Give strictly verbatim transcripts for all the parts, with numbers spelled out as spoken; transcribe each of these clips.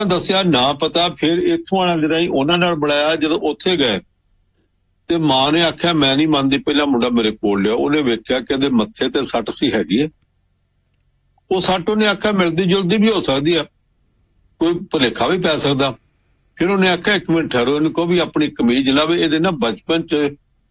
ਦੱਸਿਆ ਨਾ ਪਤਾ। ਫਿਰ ਇੱਥੋਂ ਵਾਲਿਆਂ ਦੇ ਰਾਹੀਂ ਉਹਨਾਂ ਨਾਲ ਬੁਲਾਇਆ। ਜਦੋਂ ਉੱਥੇ ਗਏ ਤੇ ਮਾਂ ਨੇ ਆਖਿਆ ਮੈਂ ਨਹੀਂ ਮੰਨਦੀ, ਪਹਿਲਾਂ ਮੁੰਡਾ ਮੇਰੇ ਕੋਲ ਲਿਆ। ਉਹਨੇ ਵੇਖਿਆ ਕਿ ਇਹਦੇ ਮੱਥੇ ਤੇ ਸੱਟ ਸੀ ਹੈਗੀ ਹੈ। ਉਹ ਸੱਟ ਉਹਨੇ ਆਖਿਆ ਮਿਲਦੀ ਜੁਲਦੀ ਵੀ ਹੋ ਸਕਦੀ ਆ, ਕੋਈ ਭੁਲੇਖਾ ਵੀ ਪੈ ਸਕਦਾ। ਫਿਰ ਉਹਨੇ ਆਖਿਆ ਇੱਕ ਮਿੰਟ ਠਹਿਰੋ, ਇਹਨੂੰ ਕਹੋ ਵੀ ਆਪਣੀ ਕਮੀਜ਼ ਲਾਵੇ। ਇਹਦੇ ਨਾ ਬਚਪਨ ਚ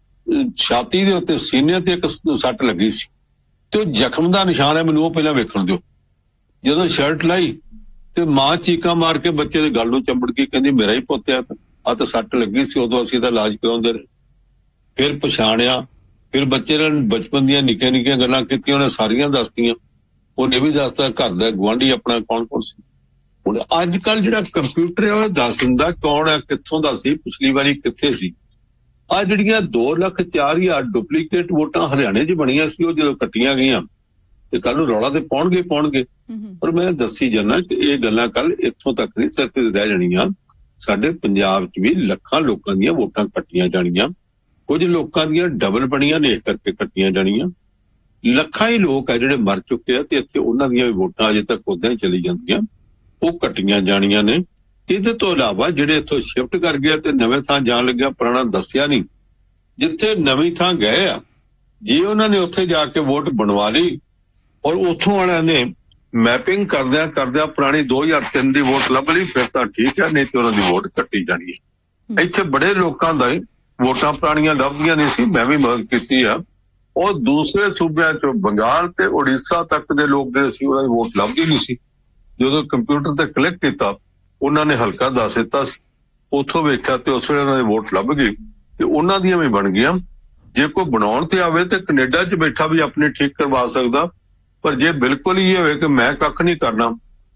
ਛਾਤੀ ਦੇ ਉੱਤੇ ਸੀਨੇ ਤੇ ਇੱਕ ਸੱਟ ਲੱਗੀ ਸੀ ਤੇ ਉਹ ਜ਼ਖਮ ਦਾ ਨਿਸ਼ਾਨ ਹੈ, ਮੈਨੂੰ ਉਹ ਪਹਿਲਾਂ ਵੇਖਣ ਦਿਓ। ਜਦੋਂ ਸ਼ਰਟ ਲਾਈ ਤੇ ਮਾਂ ਚੀਕਾਂ ਮਾਰ ਕੇ ਬੱਚੇ ਦੇ ਗਲ ਨੂੰ ਚੰਬੜ ਕੇ ਕਹਿੰਦੀ ਮੇਰਾ ਹੀ ਪੁੱਤ ਆ, ਆ ਤਾਂ ਸੱਟ ਲੱਗੀ ਸੀ, ਉਦੋਂ ਅਸੀਂ ਇਹਦਾ ਇਲਾਜ ਕਰਾਉਂਦੇ ਰਹੇ। ਫਿਰ ਪਛਾਣਿਆ, ਫਿਰ ਬੱਚੇ ਨੇ ਬਚਪਨ ਦੀਆਂ ਨਿੱਕੀਆਂ ਨਿੱਕੀਆਂ ਗੱਲਾਂ ਕੀਤੀਆਂ, ਉਹਨੇ ਸਾਰੀਆਂ ਦੱਸਤੀਆਂ। ਉਹਨੇ ਵੀ ਦੱਸਦਾ ਘਰ ਦਾ ਗੁਆਂਢੀ ਆਪਣਾ ਕੌਣ ਕੌਣ ਸੀ। ਹੁਣ ਅੱਜ ਕੱਲ੍ਹ ਜਿਹੜਾ ਕੰਪਿਊਟਰ ਹੈ ਉਹ ਦੱਸ ਦਿੰਦਾ ਕੌਣ ਹੈ, ਕਿੱਥੋਂ ਦਾ ਸੀ, ਪਿਛਲੀ ਵਾਰੀ ਕਿੱਥੇ ਸੀ। ਆਹ ਜਿਹੜੀਆਂ ਦੋ ਲੱਖ ਚਾਰ ਹਜ਼ਾਰ ਡੁਪਲੀਕੇਟ ਵੋਟਾਂ ਹਰਿਆਣੇ 'ਚ ਬਣੀਆਂ ਸੀ, ਉਹ ਜਦੋਂ ਕੱਟੀਆਂ ਗਈਆਂ ਤੇ ਕੱਲ ਨੂੰ ਰੌਲਾ ਤੇ ਪਾਉਣਗੇ ਪਾਉਣਗੇ ਪਰ ਮੈਂ ਦੱਸੀ ਜਾਂਦਾ ਕਿ ਇਹ ਗੱਲਾਂ ਕੱਲ ਇੱਥੋਂ ਤੱਕ ਨਹੀਂ ਸਿਰ ਤੇ ਰਹਿ ਜਾਣੀਆਂ। ਸਾਡੇ ਪੰਜਾਬ 'ਚ ਵੀ ਲੱਖਾਂ ਲੋਕਾਂ ਦੀਆਂ ਵੋਟਾਂ ਕੱਟੀਆਂ ਜਾਣੀਆਂ, ਕੁਝ ਲੋਕਾਂ ਦੀਆਂ ਡਬਲ ਬਣੀਆਂ ਨੇ ਇਸ ਕਰਕੇ ਕੱਟੀਆਂ ਜਾਣੀਆਂ। ਲੱਖਾਂ ਹੀ ਲੋਕ ਆ ਜਿਹੜੇ ਮਰ ਚੁੱਕੇ ਆ ਤੇ ਇੱਥੇ ਉਹਨਾਂ ਦੀਆਂ ਵੀ ਵੋਟਾਂ ਅਜੇ ਤੱਕ ਉਦਾਂ ਹੀ ਚਲੀ ਜਾਂਦੀਆਂ, ਉਹ ਕੱਟੀਆਂ ਜਾਣੀਆਂ ਨੇ। ਇਹਦੇ ਤੋਂ ਇਲਾਵਾ ਜਿਹੜੇ ਇੱਥੋਂ ਸ਼ਿਫਟ ਕਰ ਗਿਆ ਤੇ ਨਵੇਂ ਥਾਂ ਜਾਣ ਲੱਗਿਆ, ਪੁਰਾਣਾ ਦੱਸਿਆ ਨਹੀਂ, ਜਿੱਥੇ ਨਵੀਂ ਥਾਂ ਗਏ ਆ ਜੇ ਉਹਨਾਂ ਨੇ ਉੱਥੇ ਜਾ ਕੇ ਵੋਟ ਬਣਵਾ ਲਈ ਔਰ ਉੱਥੋਂ ਵਾਲਿਆਂ ਨੇ ਮੈਪਿੰਗ ਕਰਦਿਆਂ ਕਰਦਿਆਂ ਪੁਰਾਣੀ ਦੋ ਹਜ਼ਾਰ ਤਿੰਨ ਦੀ ਵੋਟ ਲੱਭ ਲਈ, ਫਿਰ ਤਾਂ ਠੀਕ ਹੈ, ਨਹੀਂ ਤੇ ਉਹਨਾਂ ਦੀ ਵੋਟ ਕੱਟੀ ਜਾਣੀ ਹੈ। ਇੱਥੇ ਬੜੇ ਲੋਕਾਂ ਦਾ ਵੋਟਾਂ ਪੁਰਾਣੀਆਂ ਲੱਭਦੀਆਂ ਨਹੀਂ ਸੀ, ਮੈਂ ਵੀ ਮਦਦ ਕੀਤੀ ਆ। ਉਹ ਦੂਸਰੇ ਸੂਬਿਆਂ ਚੋਂ ਬੰਗਾਲ ਤੇ ਉੜੀਸਾ ਤੱਕ ਦੇ ਲੋਕ ਜਿਹੜੇ ਸੀ ਉਹਨਾਂ ਦੀ ਵੋਟ ਲੱਭਦੀ ਨਹੀਂ ਸੀ। ਜਦੋਂ ਕੰਪਿਊਟਰ ਤੇ ਕਲਿੱਕ ਕੀਤਾ ਉਹਨਾਂ ਨੇ ਹਲਕਾ ਦੱਸ ਦਿੱਤਾ ਸੀ, ਉੱਥੋਂ ਵੇਖਿਆ ਤੇ ਉਸ ਵੇਲੇ ਉਹਨਾਂ ਦੀ ਵੋਟ ਲੱਭ ਗਈ ਤੇ ਉਹਨਾਂ ਦੀਆਂ ਵੀ ਬਣ ਗਈਆਂ। ਜੇ ਕੋਈ ਬਣਾਉਣ ਤੇ ਆਵੇ ਤੇ ਕੈਨੇਡਾ 'ਚ ਬੈਠਾ ਵੀ ਆਪਣੇ ਠੀਕ ਕਰਵਾ ਸਕਦਾ, ਪਰ ਜੇ ਬਿਲਕੁਲ ਹੀ ਇਹ ਹੋਵੇ ਕਿ ਮੈਂ ਕੱਖ ਨਹੀਂ ਕਰਨਾ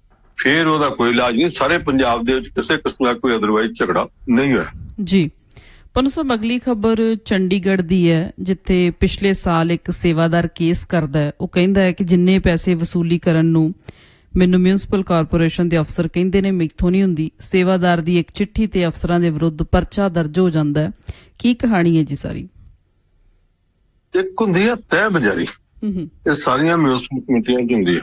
ਫਿਰ ਉਹਦਾ ਕੋਈ ਇਲਾਜ ਨਹੀਂ। ਸਾਰੇ ਪੰਜਾਬ ਦੇ ਵਿੱਚ ਕਿਸੇ ਕਿਸਮ ਦਾ ਕੋਈ ਅਦਰਵਾਈਜ਼ ਝਗੜਾ ਨਹੀਂ ਹੋਇਆ ਜੀ। ਪੰਨੂ ਸਾਹਿਬ, ਅਗਲੀ ਖਬਰ ਚੰਡੀਗੜ੍ਹ ਦੀ ਹੈ, ਜਿੱਥੇ ਪਿਛਲੇ ਸਾਲ ਇੱਕ ਸੇਵਾਦਾਰ ਕੇਸ ਕਰਦਾ ਹੈ। ਉਹ ਕਹਿੰਦਾ ਹੈ ਕਿ ਜਿੰਨੇ ਪੈਸੇ ਵਸੂਲੀ ਕਰਨ ਨੂੰ ਮੈਨੂੰ ਮਿਊਨਿਸਪਲ ਕਾਰਪੋਰੇਸ਼ਨ ਦੇ ਅਫਸਰ ਕਹਿੰਦੇ ਨੇ ਮੈਥੋਂ ਨਹੀਂ ਹੁੰਦੀ। ਸੇਵਾਦਾਰ ਦੀ ਇੱਕ ਚਿੱਠੀ ਤੇ ਅਫਸਰਾਂ ਦੇ ਵਿਰੁੱਧ ਪਰਚਾ ਦਰਜ ਹੋ ਜਾਂਦਾ ਹੈ। ਕੀ ਕਹਾਣੀ ਹੈ ਜੀ ਸਾਰੀ? ਇੱਕ ਹੁੰਦੀ ਹੈ ਤੈਅ ਬਜ਼ਾਰੀ, ਇਹ ਸਾਰੀਆਂ ਮਿਊਨਿਸਪਲ ਕਮੇਟੀਆਂ 'ਚ ਹੁੰਦੀ ਹੈ।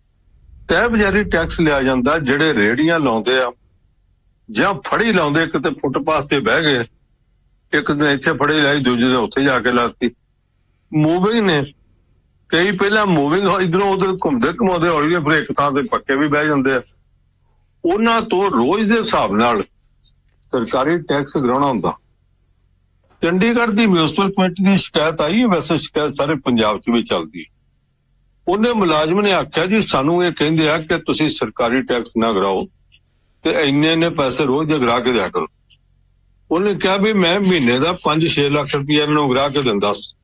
ਤੈਅ ਬਜ਼ਾਰੀ ਟੈਕਸ ਲਿਆ ਜਾਂਦਾ, ਜਿਹੜੇ ਰੇਹੜੀਆਂ ਲਾਉਂਦੇ ਆ ਜਾਂ ਫੜੀ ਲਾਉਂਦੇ, ਕਿਤੇ ਫੁੱਟਪਾਥ ਤੇ ਬਹਿ ਗਏ, ਇੱਕ ਦਿਨ ਇੱਥੇ ਫੜੀ ਲਾਈ, ਦੂਜੇ ਦਿਨ ਉੱਥੇ ਜਾ ਕੇ ਲਾਤੀ। ਮੂਵਿੰਗ ਨੇ ਕਈ ਪਹਿਲਾਂ ਮੂਵਿੰਗ ਇਧਰੋਂ ਉਧਰ ਘੁੰਮਦੇ ਘੁਮਾਉਂਦੇ ਹੌਲੀ ਫਿਰ ਇੱਕ ਥਾਂ ਤੇ ਪੱਕੇ ਵੀ ਬਹਿ ਜਾਂਦੇ ਆ। ਉਹਨਾਂ ਤੋਂ ਰੋਜ਼ ਦੇ ਹਿਸਾਬ ਨਾਲ ਸਰਕਾਰੀ ਟੈਕਸ ਗਰਾਉਣਾ ਹੁੰਦਾ। ਚੰਡੀਗੜ੍ਹ ਦੀ ਮਿਊਨਿਸਪਲ ਕਮੇਟੀ ਦੀ ਸ਼ਿਕਾਇਤ ਆਈ ਹੈ, ਵੈਸੇ ਸ਼ਿਕਾਇਤ ਸਾਰੇ ਪੰਜਾਬ 'ਚ ਵੀ ਚੱਲਦੀ। ਉਹਨੇ ਮੁਲਾਜ਼ਮ ਨੇ ਆਖਿਆ ਜੀ ਸਾਨੂੰ ਇਹ ਕਹਿੰਦੇ ਆ ਕਿ ਤੁਸੀਂ ਸਰਕਾਰੀ ਟੈਕਸ ਨਾ ਗਰਾਓ ਤੇ ਇੰਨੇ ਇੰਨੇ ਪੈਸੇ ਰੋਜ਼ ਦੇ ਗਰਾ ਕੇ ਦਿਆ ਕਰੋ। ਉਹਨੇ ਕਿਹਾ ਵੀ ਮੈਂ ਮਹੀਨੇ ਦਾ ਪੰਜ ਛੇ ਲੱਖ ਰੁਪਇਆ ਇਹਨਾਂ ਨੂੰ ਗਰਾ ਕੇ ਦਿੰਦਾ ਸੀ,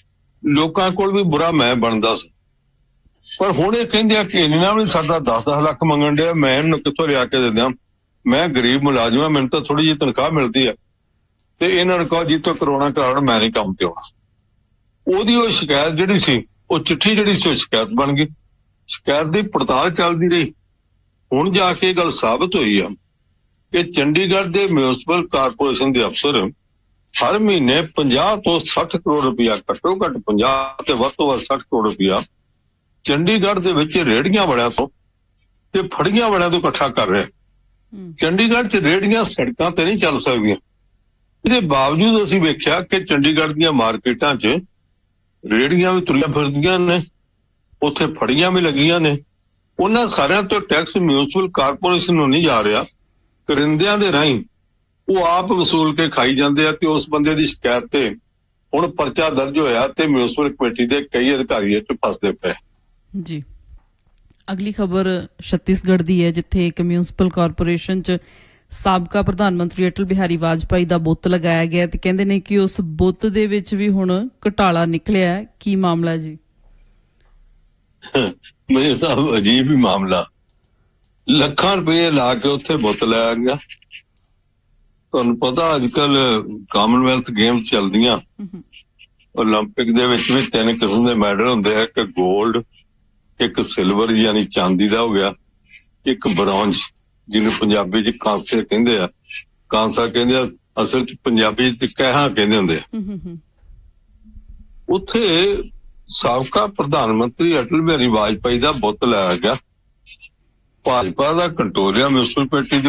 ਲੋਕਾਂ ਕੋਲ ਵੀ ਬੁਰਾ ਮੈਂ ਬਣਦਾ ਸੀ। ਪਰ ਹੁਣ ਇਹ ਕਹਿੰਦੇ ਆ ਕਿ ਇਹਨਾਂ ਵੀ ਸਾਡਾ ਦਸ ਦਸ ਲੱਖ ਮੰਗਣ ਡਿਆ, ਮੈਂ ਇਹਨੂੰ ਕਿੱਥੋਂ ਲਿਆ ਕੇ ਦੇ ਦਿਆਂ, ਮੈਂ ਗਰੀਬ ਮੁਲਾਜ਼ਮ ਆ, ਮੈਨੂੰ ਤਾਂ ਥੋੜੀ ਜਿਹੀ ਤਨਖਾਹ ਮਿਲਦੀ ਆ ਤੇ ਇਹਨਾਂ ਨੂੰ ਕਹੋ ਜੀ ਤੋਂ ਕਰੋਨਾ ਕਰਾਉਣ, ਮੈਂ ਨਹੀਂ ਕੰਮ ਤੇ ਆਉਣਾ। ਉਹਦੀ ਉਹ ਸ਼ਿਕਾਇਤ ਜਿਹੜੀ ਸੀ, ਉਹ ਚਿੱਠੀ ਜਿਹੜੀ ਸੀ ਉਹ ਸ਼ਿਕਾਇਤ ਬਣ ਗਈ। ਸ਼ਿਕਾਇਤ ਦੀ ਪੜਤਾਲ ਚੱਲਦੀ ਰਹੀ। ਹੁਣ ਜਾ ਕੇ ਇਹ ਗੱਲ ਸਾਬਤ ਹੋਈ ਆ ਕਿ ਚੰਡੀਗੜ੍ਹ ਦੇ ਮਿਊਨਿਸਪਲ ਕਾਰਪੋਰੇਸ਼ਨ ਦੇ ਅਫਸਰ ਹਰ ਮਹੀਨੇ ਪੰਜਾਹ ਤੋਂ ਸੱਠ ਕਰੋੜ ਰੁਪਇਆ, ਘੱਟੋ ਘੱਟ ਪੰਜਾਹ ਤੇ ਵੱਧ ਤੋਂ ਵੱਧ ਸੱਠ ਕਰੋੜ ਰੁਪਇਆ ਚੰਡੀਗੜ੍ਹ ਦੇ ਵਿੱਚ ਰੇਹੜੀਆਂ ਵਾਲਿਆਂ ਤੋਂ ਤੇ ਫੜੀਆਂ ਵਾਲਿਆਂ ਤੋਂ ਇਕੱਠਾ ਕਰ ਰਿਹਾ। ਚੰਡੀਗੜ੍ਹ 'ਚ ਰੇਹੜੀਆਂ ਸੜਕਾਂ ਤੇ ਨਹੀਂ ਚੱਲ ਸਕਦੀਆਂ। ਇਹਦੇ ਬਾਵਜੂਦ ਅਸੀਂ ਵੇਖਿਆ ਕਿ ਚੰਡੀਗੜ੍ਹ ਦੀਆਂ ਮਾਰਕੀਟਾਂ 'ਚ ਰੇਹੜੀਆਂ ਵੀ ਤੁਰੀਆਂ ਫਿਰਦੀਆਂ ਨੇ, ਉੱਥੇ ਫੜੀਆਂ ਵੀ ਲੱਗੀਆਂ ਨੇ। ਉਹਨਾਂ ਸਾਰਿਆਂ ਤੋਂ ਟੈਕਸ ਮਿਊਨਿਸਪਲ ਕਾਰਪੋਰੇਸ਼ਨ ਨੂੰ ਨਹੀਂ ਜਾ ਰਿਹਾ, ਕਰਿੰਦਿਆਂ ਦੇ ਰਾਹੀਂ ਉਹ ਆਪ ਵਸੂਲ ਕੇ ਖਾਈ ਜਾਂਦੇ ਆ। ਤੇ ਉਸ ਬੰਦੇ ਦੀ ਸ਼ਿਕਾਇਤ ਤੇ ਹੁਣ ਪਰਚਾ ਦਰਜ ਹੋਇਆ ਤੇ ਮਿਊਨਿਸਪਲ ਕਮੇਟੀ ਦੇ ਕਈ ਅਧਿਕਾਰੀ ਇੱਥੇ ਫਸਦੇ ਪਏ ਜੀ। ਅਗਲੀ ਖਬਰ ਛੱਤੀਸਗੜ੍ਹ ਦੀ ਹੈ, ਜਿੱਥੇ ਇੱਕ ਮਿਊਨਿਸਪਲ ਕਾਰਪੋਰੇਸ਼ਨ 'ਚ ਸਾਬਕਾ ਪ੍ਰਧਾਨ ਮੰਤਰੀ ਅਟਲ ਬਿਹਾਰੀ ਵਾਜਪਾਈ ਦਾ ਬੁੱਤ ਲਗਾਇਆ ਗਿਆ ਤੇ ਕਹਿੰਦੇ ਨੇ ਕਿ ਉਸ ਬੁੱਤ ਦੇ ਵਿੱਚ ਵੀ ਹੁਣ ਘੁਟਾਲਾ ਨਿਕਲਿਆ। ਕੀ ਮਾਮਲਾ ਜੀ? ਮੇਰੇ ਤਾਂ ਅਜੀਬ ਹੀ ਮਾਮਲਾ। ਲੱਖਾਂ ਰੁਪਏ ਲਾ ਕੇ ਉੱਥੇ ਬੁੱਤ ਲਾਇਆ ਗਿਆ। ਤੁਹਾਨੂੰ ਪਤਾ ਅੱਜ ਕੱਲ ਕਾਮਨਵੈਲਥ ਗੇਮ ਚੱਲਦੀਆਂ, ਓਲੰਪਿਕ ਦੇ ਵਿੱਚ ਵੀ ਤਿੰਨ ਕਿਸਮ ਦੇ ਮੈਡਲ ਹੁੰਦੇ ਆ, ਇੱਕ ਗੋਲਡ, ਇੱਕ ਸਿਲਵਰ ਯਾਨੀ ਚਾਂਦੀ ਦਾ ਹੋ ਗਿਆ, ਇੱਕ ਬ੍ਰੌਂਜ ਜਿਹਨੂੰ ਪੰਜਾਬੀ 'ਚ ਕਾਂਸੇ ਕਹਿੰਦੇ ਆ। ਕਾਂਸਾ ਕਹਿੰਦੇ ਆ, ਅਸਲ 'ਚ ਪੰਜਾਬੀ 'ਚ ਕਹਿਹਾ ਕਹਿੰਦੇ ਹੁੰਦੇ ਆ। ਉੱਥੇ ਸਾਬਕਾ ਪ੍ਰਧਾਨ ਮੰਤਰੀ ਅਟਲ ਬਿਹਾਰੀ ਵਾਜਪਾਈ ਦਾ ਬੁੱਤ ਲਾਇਆ ਗਿਆ। ਭਾਜਪਾ ਦਾ ਕੰਟਰੋਲੀਆ ਮਿਊਨਿਸਪਲ ਕਮੇਟੀ